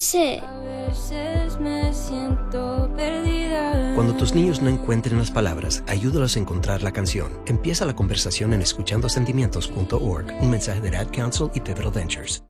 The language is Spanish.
sé. A veces me siento perdida. Cuando tus niños no encuentren las palabras, ayúdalos a encontrar la canción. Empieza la conversación en escuchandosentimientos.org. Un mensaje de Ad Council y Pivotal Ventures.